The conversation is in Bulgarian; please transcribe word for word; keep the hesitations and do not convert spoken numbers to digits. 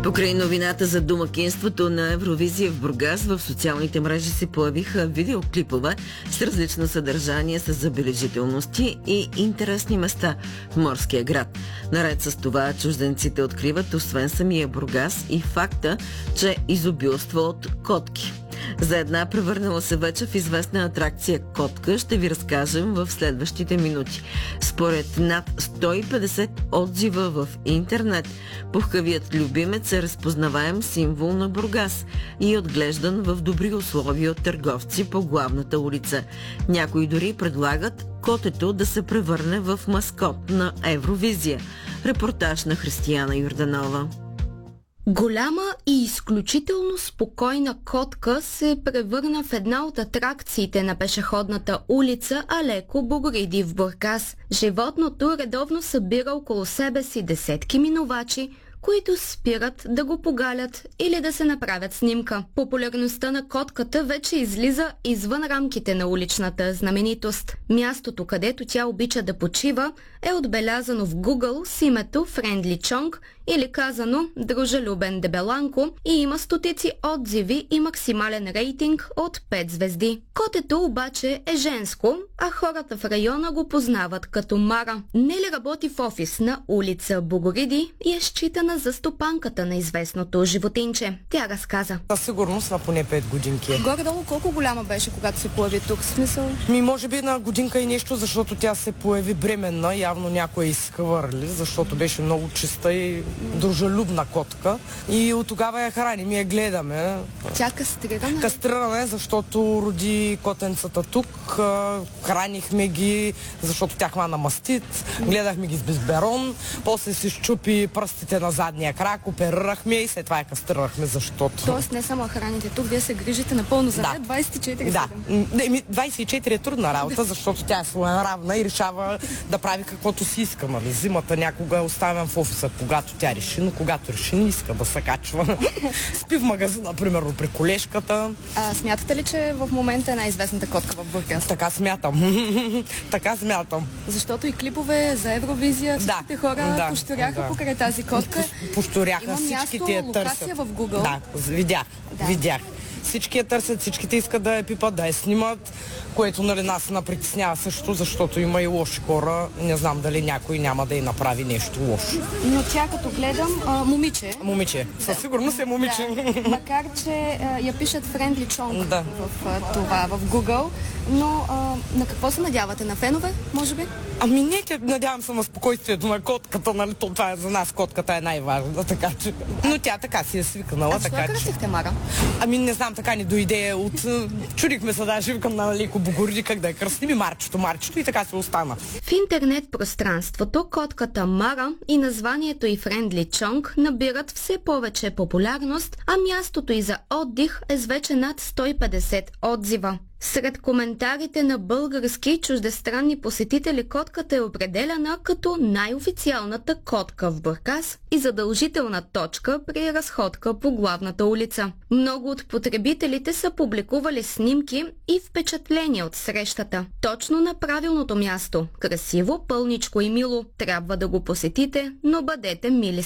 Покрай новината за домакинството на Евровизия в Бургас, в социалните мрежи се появиха видеоклипове с различно съдържание, с забележителности и интересни места в морския град. Наред с това, чужденците откриват освен самия Бургас и факта, че изобилства от котки. За една превърнала се вече в известна атракция котка ще ви разкажем в следващите минути. Според над сто и петдесет отзива в интернет, пухкавият любимец е разпознаваем символ на Бургас и е отглеждан в добри условия от търговци по главната улица. Някои дори предлагат котето да се превърне в маскот на Евровизия. Репортаж на Християна Йорданова. Голяма и изключително спокойна котка се превърна в една от атракциите на пешеходната улица Алеко Богориди в Бургас. Животното редовно събира около себе си десетки минувачи, които спират да го погалят или да се направят снимка. Популярността на котката вече излиза извън рамките на уличната знаменитост. Мястото, където тя обича да почива, е отбелязано в Google с името Friendly Chong, или казано дружелюбен дебеланко, и има стотици отзиви и максимален рейтинг от пет звезди. Котето обаче е женско, а хората в района го познават като Мара. Нели работи в офис на улица Богориди и е считана за стопанката на известното животинче. Тя разказа. Със сигурност на поне пет годинки. Горе-долу колко голяма беше, когато се появи тук? В смисъл? Ми може би на годинка и нещо, защото тя се появи бременна. Явно някой изхвърли, защото беше много чиста и дружелюбна котка. И от тогава я храним и я гледаме. Тя кастрирана? Кастрирана, защото роди котенцата тук. Хранихме ги, защото тя хвана мастит. Гледахме ги с безберон. После се щупи пръстите на задния крак, оперирахме и след това я кастрирахме, защото... Тоест не само храните тук, вие се грижите напълно за нея, двайсет и четири седем. Да, двайсет и четири е трудна работа, защото тя е своеравна и решава да прави каквото си иска. Нали? Зимата някога оставям в офиса, когато тя реши, но когато реши, не иска да се качва. Спи в магазина, примерно при колежката. А смятате ли, че в момента е най-известната котка в Бургас? Така смятам. така смятам. Защото и клипове за Евровизия, всичките да, хора да, пощуряха да. покрай тази котка. Пощуряха, всички ти я търсят. В Google. Да, видях, да. видях. Всички я търсят, всичките искат да я пипат, да я снимат, което нали нас напритеснява също, защото има и лоши хора. Не знам дали някой няма да й направи нещо лошо. Но тя като гледам, а, момиче. Момиче. Да. Със сигурност е момиче. Да. Макар, че а, я пишат Friendly Chong да. в а, това, в Google. Но а, на какво се надявате? На фенове, може би? Ами не, те надявам се на спокойствието на котката, нали? Това е за нас, котката е най-важна, така че... Но тя така си е свикнала, а така че... А кръстихте Мара? Ами не знам, така ни дойде от... Чудихме се даже, викам на Леко Богориди как да я кръстим и Марчето, Марчето и така се остана. В интернет пространството котката Мара и названието и Friendly Chong набират все повече популярност, а мястото и за отдих е с вече над сто и петдесет отзива. Сред коментарите на български и чуждестранни посетители котката е определена като най-официалната котка в Бургас и задължителна точка при разходка по главната улица. Много от потребителите са публикували снимки и впечатления от срещата. Точно на правилното място. Красиво, пълничко и мило. Трябва да го посетите, но бъдете мили